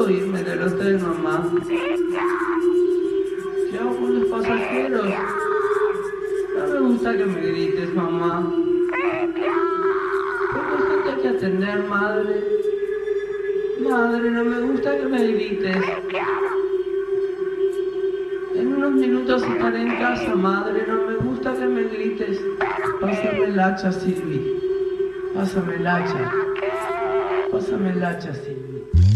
puedo irme del hotel, mamá. ¿Qué hago con los pasajeros? No me gusta que me grites, mamá. Tengo gente que atender, madre. Madre, no me gusta que me grites. En unos minutos estaré en casa, madre. No me gusta que me grites. Pásame el hacha, Silvi. Pásame el hacha. Pásame el hacha, Silvi.